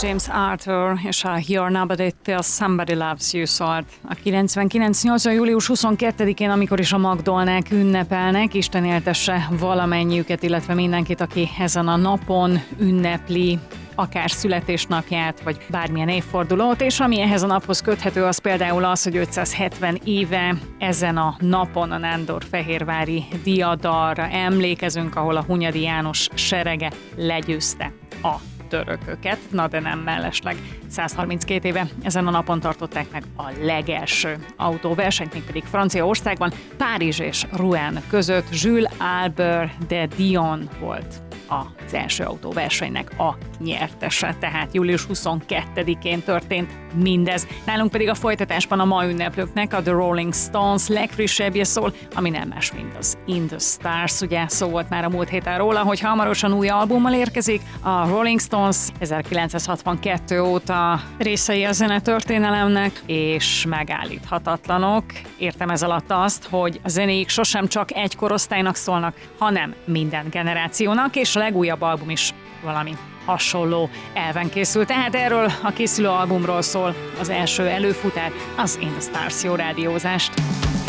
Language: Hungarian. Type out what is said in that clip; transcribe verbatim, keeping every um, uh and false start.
James Arthur és a You're Nobody Till Somebody Loves You szólt. A kilencvenkilenc nyolc július huszonkettedikén, amikor is a Magdolnák ünnepelnek, Isten éltesse valamennyiüket, illetve mindenkit, aki ezen a napon ünnepli akár születésnapját, vagy bármilyen évfordulót, és ami ehhez a naphoz köthető, az például az, hogy ötszázhetven éve ezen a napon a nándorfehérvári diadalra emlékezünk, ahol a Hunyadi János serege legyőzte a törököket, na de nem mellesleg. százharminckét éve ezen a napon tartották meg a legelső autóversenyt, mégpedig Franciaországban, Párizs és Rouen között. Jules Albert de Dion volt az első autóversenynek a nyertese, tehát július huszonkettedikén történt mindez. Nálunk pedig a folytatásban a ma ünneplőknek a The Rolling Stones legfrissebbje szól, ami nem más, mint az In the Stars. Ugye szó volt már a múlt héten róla, hogy hamarosan új albummal érkezik. A Rolling Stones ezerkilencszázhatvankettő óta részei a zenetörténelemnek, és megállíthatatlanok. Értem ez alatt azt, hogy a zenéik sosem csak egy korosztálynak szólnak, hanem minden generációnak, és a legújabb album is valami hasonló elven készült. Tehát erről a készülő albumról szól az első előfutár, az In the Stars. Jó rádiózást!